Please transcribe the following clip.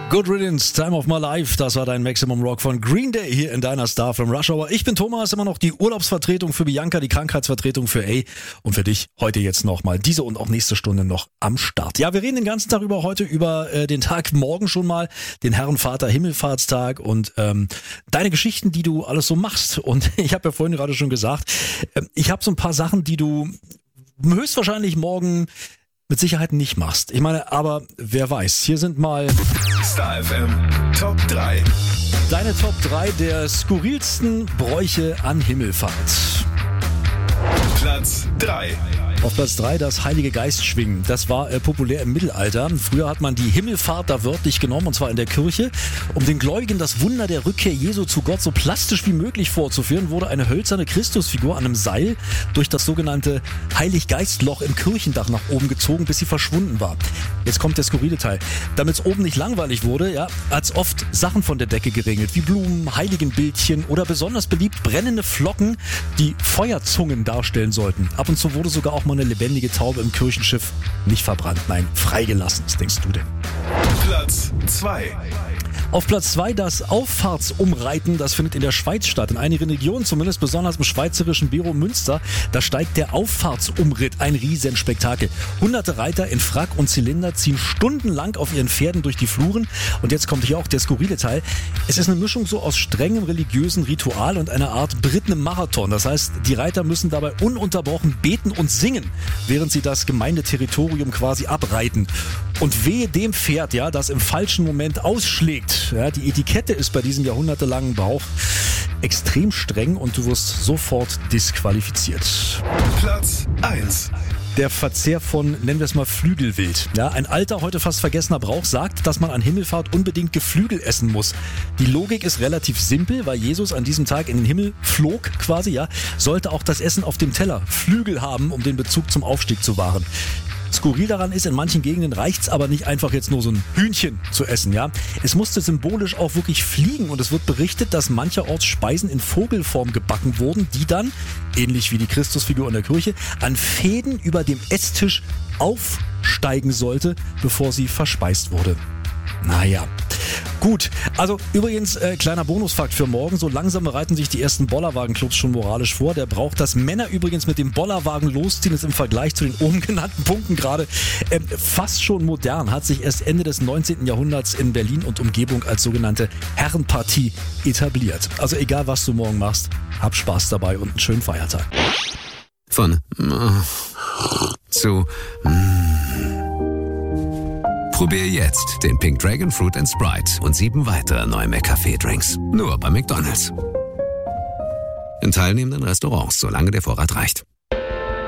Good Riddance, Time of My Life, das war dein Maximum Rock von Green Day hier in deiner Star from Rush Hour. Ich bin Thomas, immer noch die Urlaubsvertretung für Bianca, die Krankheitsvertretung für A und für dich heute jetzt nochmal diese und auch nächste Stunde noch am Start. Ja, wir reden den ganzen Tag heute über den Tag morgen schon mal, den Herrenvater Himmelfahrtstag und deine Geschichten, die du alles so machst. Und ich habe ja vorhin gerade schon gesagt, ich habe so ein paar Sachen, die du höchstwahrscheinlich morgen mit Sicherheit nicht machst. Ich meine, aber wer weiß, hier sind mal Star FM Top 3. Deine Top 3 der skurrilsten Bräuche an Himmelfahrt. Platz 3. Auf Platz 3 das Heilige Geist schwingen. Das war populär im Mittelalter. Früher hat man die Himmelfahrt da wörtlich genommen, und zwar in der Kirche. Um den Gläubigen das Wunder der Rückkehr Jesu zu Gott so plastisch wie möglich vorzuführen, wurde eine hölzerne Christusfigur an einem Seil durch das sogenannte Heiliggeistloch im Kirchendach nach oben gezogen, bis sie verschwunden war. Jetzt kommt der skurrile Teil. Damit es oben nicht langweilig wurde, ja, hat's oft Sachen von der Decke geregelt, wie Blumen, Heiligenbildchen oder besonders beliebt brennende Flocken, die Feuerzungen darstellen sollten. Ab und zu wurde sogar auch mal eine lebendige Taube im Kirchenschiff nicht verbrannt, nein, freigelassen. Was denkst du denn? Platz 2. Auf Platz 2 das Auffahrtsumreiten, das findet in der Schweiz statt. In einigen Regionen, zumindest besonders im schweizerischen Biro Münster, da steigt der Auffahrtsumritt, ein Riesenspektakel. Hunderte Reiter in Frack und Zylinder ziehen stundenlang auf ihren Pferden durch die Fluren. Und jetzt kommt hier auch der skurrile Teil. Es ist eine Mischung so aus strengem religiösen Ritual und einer Art Briten-Marathon. Das heißt, die Reiter müssen dabei ununterbrochen beten und singen, während sie das Gemeindeterritorium quasi abreiten. Und wehe dem Pferd, ja, das im falschen Moment ausschlägt. Ja, die Etikette ist bei diesem jahrhundertelangen Brauch extrem streng und du wirst sofort disqualifiziert. Platz 1. Der Verzehr von, nennen wir es mal, Flügelwild. Ja, ein alter, heute fast vergessener Brauch sagt, dass man an Himmelfahrt unbedingt Geflügel essen muss. Die Logik ist relativ simpel, weil Jesus an diesem Tag in den Himmel flog quasi, ja, sollte auch das Essen auf dem Teller Flügel haben, um den Bezug zum Aufstieg zu wahren. Skurril daran ist, in manchen Gegenden reicht's aber nicht einfach jetzt nur so ein Hühnchen zu essen, ja. Es musste symbolisch auch wirklich fliegen und es wird berichtet, dass mancherorts Speisen in Vogelform gebacken wurden, die dann, ähnlich wie die Christusfigur in der Kirche, an Fäden über dem Esstisch aufsteigen sollte, bevor sie verspeist wurde. Naja. Gut, also übrigens, kleiner Bonusfakt für morgen, so langsam bereiten sich die ersten Bollerwagenclubs schon moralisch vor. Der Brauch, dass Männer übrigens mit dem Bollerwagen losziehen, ist im Vergleich zu den oben genannten Punkten gerade fast schon modern, hat sich erst Ende des 19. Jahrhunderts in Berlin und Umgebung als sogenannte Herrenpartie etabliert. Also egal, was du morgen machst, hab Spaß dabei und einen schönen Feiertag. Von zu Probier jetzt den Pink Dragon Fruit & Sprite und 7 weitere neue McCafé-Drinks. Nur bei McDonald's. In teilnehmenden Restaurants, solange der Vorrat reicht.